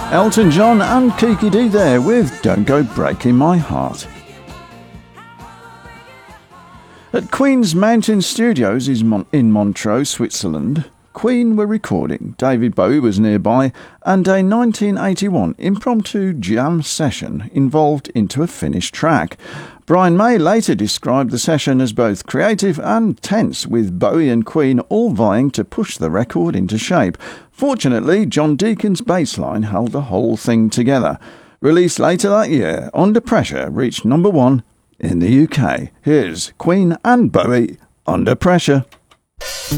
Elton John and Kiki D there with Don't Go Breaking My Heart. At Queen's Mountain Studios in Montreux, Switzerland, Queen were recording, David Bowie was nearby, and a 1981 impromptu jam session evolved into a finished track. Brian May later described the session as both creative and tense, with Bowie and Queen all vying to push the record into shape. Fortunately, John Deacon's bass line held the whole thing together. Released later that year, Under Pressure reached number 1 in the UK. Here's Queen and Bowie, Under Pressure.